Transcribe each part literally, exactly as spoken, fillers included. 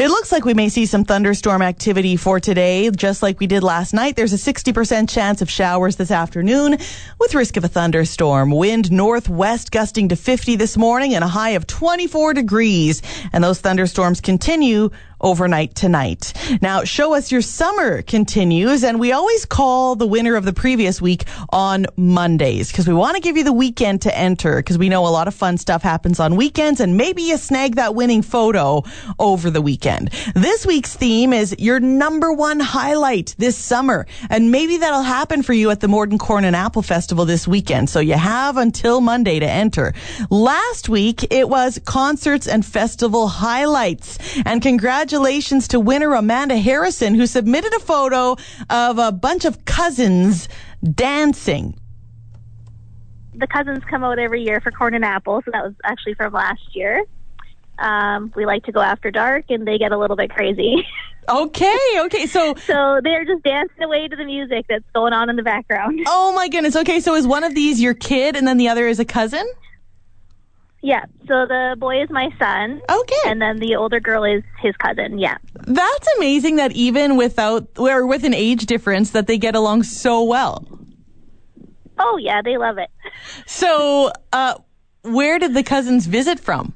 It looks like we may see some thunderstorm activity for today, just like we did last night. There's a sixty percent chance of showers this afternoon with risk of a thunderstorm. Wind northwest gusting to fifty this morning and a high of twenty-four degrees. And those thunderstorms continue overnight tonight. Now, Show Us Your Summer continues, and we always call the winner of the previous week on Mondays because we want to give you the weekend to enter because we know a lot of fun stuff happens on weekends, and maybe you snag that winning photo over the weekend. This week's theme is your number one highlight this summer, and maybe that'll happen for you at the Morden Corn and Apple Festival this weekend, so you have until Monday to enter. Last week, it was concerts and festival highlights, and congratulations Congratulations to winner Amanda Harrison, who submitted a photo of a bunch of cousins dancing. The cousins come out every year for Corn and Apple, so that was actually from last year. Um, we like to go after dark, and they get a little bit crazy. Okay, okay, so... So they're just dancing away to the music that's going on in the background. Oh, my goodness. Okay, so is one of these your kid, and then the other is a cousin? Yeah, so the boy is my son. Okay. And then the older girl is his cousin, yeah. That's amazing that even without, or with an age difference, that they get along so well. Oh, yeah, they love it. So, uh, where did the cousins visit from?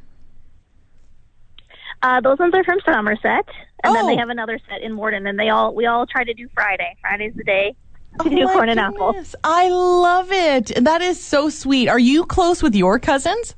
Uh, those ones are from Somerset, and oh. then they have another set in Morden, and they all we all try to do Friday. Friday's the day to oh do Corn and Apple. I love it. That is so sweet. Are you close with your cousins?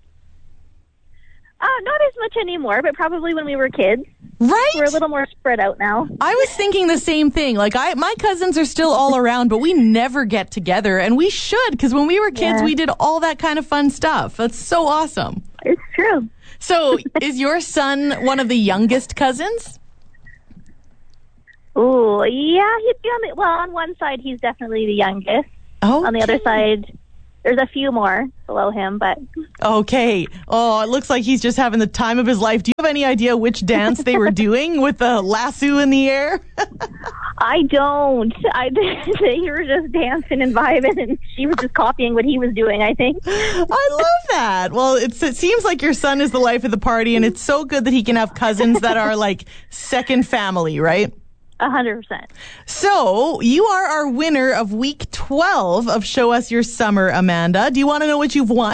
Uh, not as much anymore, but probably when we were kids. Right? We're a little more spread out now. I was thinking the same thing. Like, I, my cousins are still all around, but we never get together, and we should, because when we were kids, yeah. we did all that kind of fun stuff. That's so awesome. It's true. So, is your son one of the youngest cousins? Oh, yeah. He'd be on the, well, on one side, he's definitely the youngest. Oh, on the other side, there's a few more below him, but... Okay. Oh, it looks like he's just having the time of his life. Do you have any idea which dance they were doing with the lasso in the air? I don't. I, they were just dancing and vibing, and she was just copying what he was doing, I think. I love that. Well, it's, it seems like your son is the life of the party, and it's so good that he can have cousins that are like second family, right? A hundred percent. So, you are our winner of week twelve of Show Us Your Summer, Amanda. Do you want to know what you've won?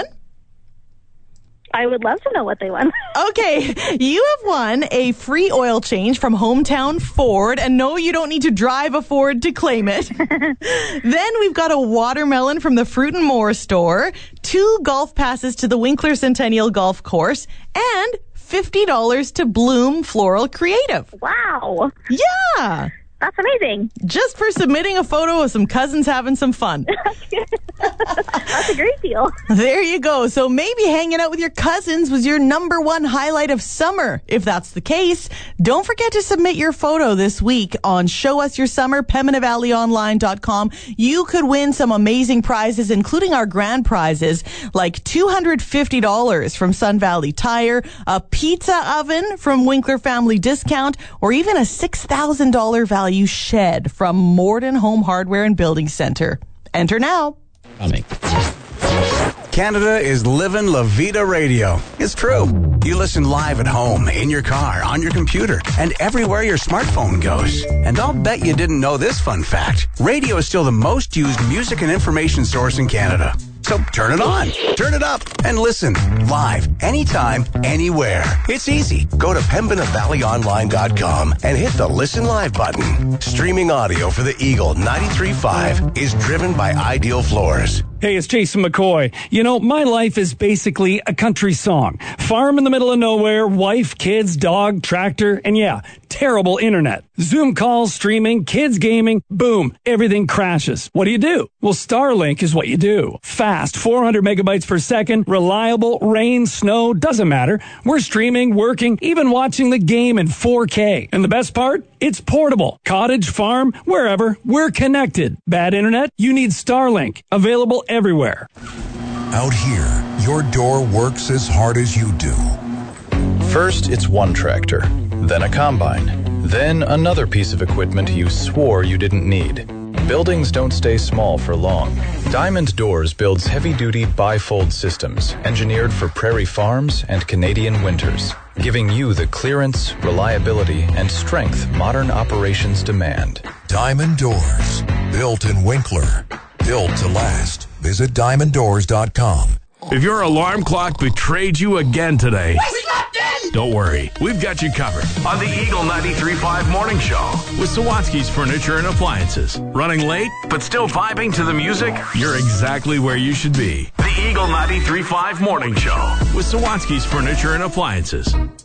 I would love to know what they won. Okay, you have won a free oil change from Hometown Ford, and no, you don't need to drive a Ford to claim it. Then we've got a watermelon from the Fruit and More store, two golf passes to the Winkler Centennial Golf Course, and fifty dollars to Bloom Floral Creative. Wow. Yeah. That's amazing. Just for submitting a photo of some cousins having some fun. That's a great deal. There you go. So maybe hanging out with your cousins was your number one highlight of summer. If that's the case, don't forget to submit your photo this week on Show Us Your Summer, Pembina Valley Online dot com. You could win some amazing prizes, including our grand prizes, like two hundred fifty dollars from Sun Valley Tire, a pizza oven from Winkler Family Discount, or even a six thousand dollars value shed from Morden Home Hardware and Building Center. Enter now. Canada is living La Vida Radio. It's true. You listen live at home, in your car, on your computer, and everywhere your smartphone goes. And I'll bet you didn't know this fun fact. Radio is still the most used music and information source in Canada. So turn it on, turn it up, and listen live, anytime, anywhere. It's easy. Go to Pembina Valley Online dot com and hit the Listen Live button. Streaming audio for the Eagle ninety-three point five is driven by Ideal Floors. Hey, it's Jason McCoy. You know, my life is basically a country song. Farm in the middle of nowhere, wife, kids, dog, tractor, and yeah, terrible internet. Zoom calls, streaming, kids gaming, boom, everything crashes. What do you do? Well, Starlink is what you do. Fast, four hundred megabytes per second, reliable, rain, snow, doesn't matter. We're streaming, working, even watching the game in four K. And the best part? It's portable. Cottage, farm, wherever, we're connected. Bad internet? You need Starlink. Available everywhere. Out here, your door works as hard as you do. First, it's one tractor, then a combine, then another piece of equipment you swore you didn't need. Buildings don't stay small for long. Diamond Doors builds heavy-duty bifold systems engineered for prairie farms and Canadian winters. giving you the clearance, reliability, and strength modern operations demand. Diamond Doors. Built in Winkler. Built to last. Visit diamond doors dot com. If your alarm clock betrayed you again today, don't worry. We've got you covered on the Eagle ninety-three point five Morning Show with Sawatsky's Furniture and Appliances. Running late, but still vibing to the music? You're exactly where you should be. The Eagle ninety-three point five Morning Show with Sawatsky's Furniture and Appliances.